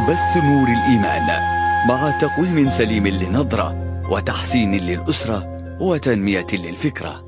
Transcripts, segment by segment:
بث نور الإيمان مع تقويم سليم للنظرة وتحسين للأسرة وتنمية للفكرة.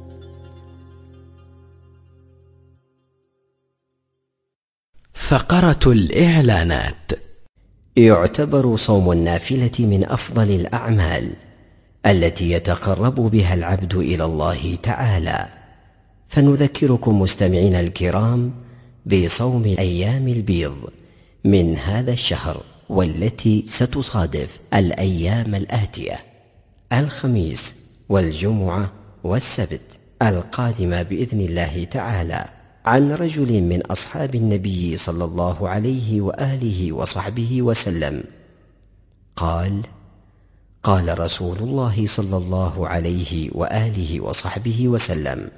فقرة الإعلانات. يعتبر صوم النافلة من أفضل الأعمال التي يتقرب بها العبد إلى الله تعالى، فنذكركم مستمعينا الكرام بصوم أيام البيض من هذا الشهر، والتي ستصادف الأيام الآتية: الخميس والجمعة والسبت القادمة بإذن الله تعالى، عن رجل من أصحاب النبي صلى الله عليه وآله وصحبه وسلم قال: قال رسول الله صلى الله عليه وآله وصحبه وسلم: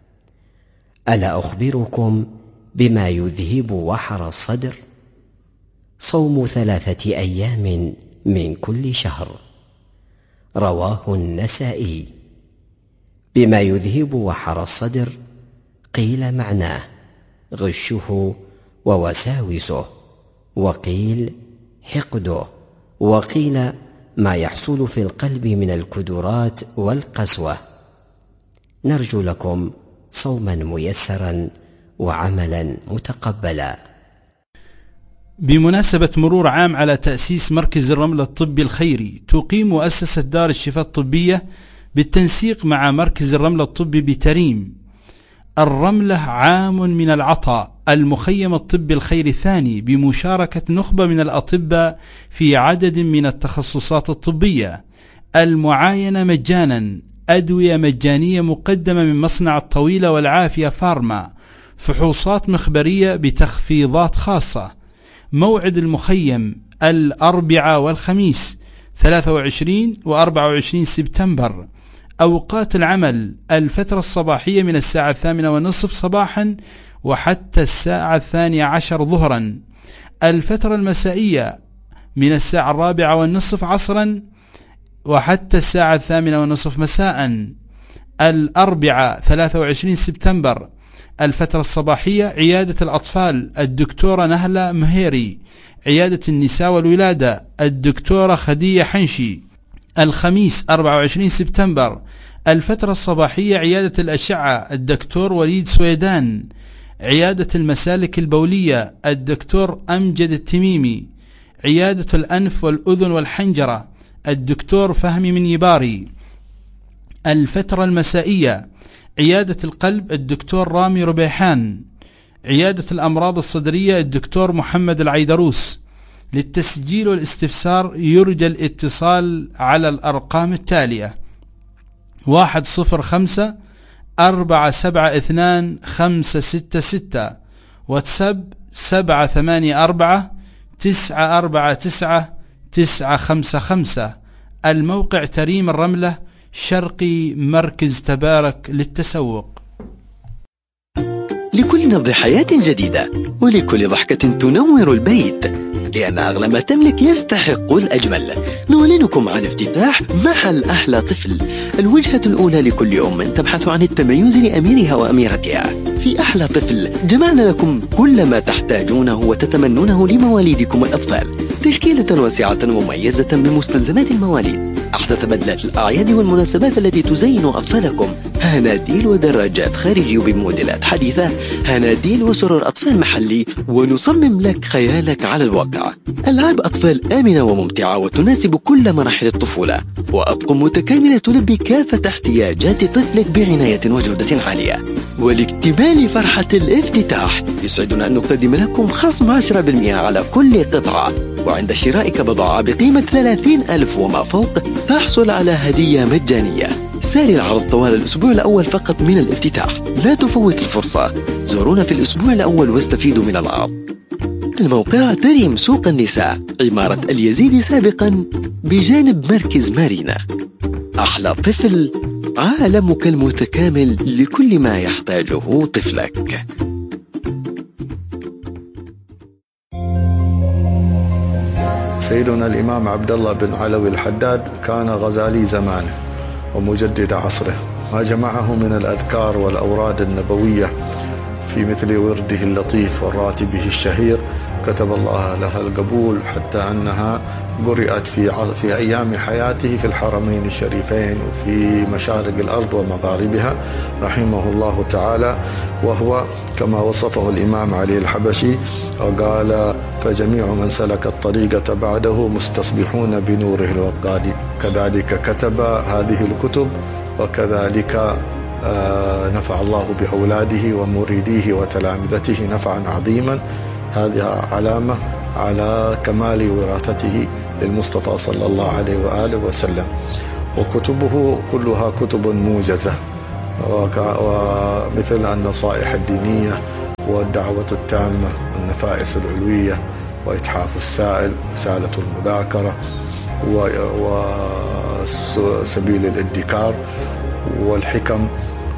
ألا أخبركم بما يذهب وحر الصدر؟ صوم 3 أيام من كل شهر. رواه النسائي. بما يذهب وحر الصدر قيل معناه غشه ووساوسه، وقيل حقده، وقيل ما يحصل في القلب من الكدرات والقسوة. نرجو لكم صوما ميسرا وعملا متقبلا. بمناسبة مرور عام على تأسيس مركز الرملة الطبي الخيري، تقيم مؤسسة دار الشفاء الطبية بالتنسيق مع مركز الرملة الطبي بتريم الرملة عام من العطاء المخيم الطبي الخيري الثاني، بمشاركة نخبة من الأطباء في عدد من التخصصات الطبية. المعاينة مجانا، أدوية مجانية مقدمة من مصنع الطويلة والعافية فارما، فحوصات مخبرية بتخفيضات خاصة. موعد المخيم الأربعاء والخميس 23 و24 سبتمبر. أوقات العمل: الفترة الصباحية من الساعة 8:30 صباحا وحتى الساعة 12 ظهرا. الفترة المسائية من الساعة 4:15 عصرا وحتى الساعة 8:30 مساء. الأربعاء 23 سبتمبر الفترة الصباحية: عيادة الأطفال الدكتورة نهلة مهيري، عيادة النساء والولادة الدكتورة خديجة حنشي. الخميس 24 سبتمبر الفترة الصباحية: عيادة الأشعة الدكتور وليد سويدان، عيادة المسالك البولية الدكتور أمجد التميمي، عيادة الأنف والأذن والحنجرة الدكتور فهمي من يباري. الفترة المسائية: عيادة القلب الدكتور رامي ربيحان، عيادة الأمراض الصدرية الدكتور محمد العيدروس. للتسجيل والاستفسار يرجى الاتصال على الأرقام التالية: 105 472 566، واتساب 784 949 955. الموقع تريم الرملة، شرقي مركز تبارك للتسوق. لكل نبض حياة جديدة ولكل ضحكة تنور البيت، لأن أغلى ما تملك يستحق الأجمل. نعلنكم عن افتتاح محل أحلى طفل، الوجهة الأولى لكل أم تبحث عن التميز لأميرها وأميرتها. في أحلى طفل جمعنا لكم كل ما تحتاجونه وتتمنونه لمواليدكم الأطفال، تشكيلة واسعة ومميزة بمستلزمات المواليد، أحدث بدلات الأعياد والمناسبات التي تزين أطفالكم، هناديل ودراجات خارجي وبموديلات حديثة، هناديل وسرور أطفال محلي، ونصمم لك خيالك على الواقع. ألعاب أطفال آمنة وممتعة وتناسب كل مراحل الطفولة، وأطقم متكاملة تلبي كافة احتياجات طفلك بعناية وجودة عالية. ولاكتمال فرحة الافتتاح يسعدنا أن نقدم لكم خصم 10% على كل قطعة، وعند شرائك بضاعة بقيمة 30,000 وما فوق تحصل على هدية مجانية. ساري العرض طوال الأسبوع الأول فقط من الافتتاح، لا تفوت الفرصة. زورونا في الأسبوع الأول واستفيدوا من العرض. الموقع تريم سوق النساء، عمارة اليزيد سابقا بجانب مركز مارينا. أحلى طفل، عالمك المتكامل لكل ما يحتاجه طفلك. سيدنا الإمام عبد الله بن علوي الحداد كان غزالي زمانه ومجدد عصره، ما جمعه من الأذكار والأوراد النبوية في مثل ورده اللطيف وراتبه الشهير وكتب الله لها القبول، حتى أنها قرأت في أيام حياته في الحرمين الشريفين وفي مشارق الأرض ومغاربها رحمه الله تعالى. وهو كما وصفه الإمام علي الحبشي وقال: فجميع من سلك الطريقة بعده مستصبحون بنوره الوقاد. كذلك كتب هذه الكتب، وكذلك نفع الله بأولاده ومريديه وتلامذته نفعا عظيما. هذه علامة على كمال وراثته للمصطفى صلى الله عليه وآله وسلم. وكتبه كلها كتب موجزة، ومثل النصائح الدينية والدعوة التامة والنفائس العلوية وإتحاف السائل رسالة المذاكرة وسبيل الادكار والحكم،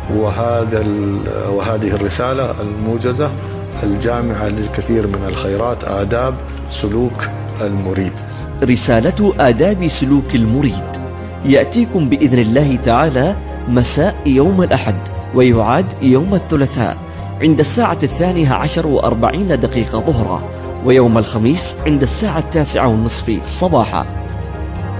وهذه الرسالة الموجزة الجامعة للكثير من الخيرات، آداب سلوك المريد. رسالة آداب سلوك المريد يأتيكم بإذن الله تعالى مساء يوم الأحد، ويعاد يوم الثلاثاء عند الساعة 12:40 ظهرا، ويوم الخميس عند الساعة 9:30 صباحا.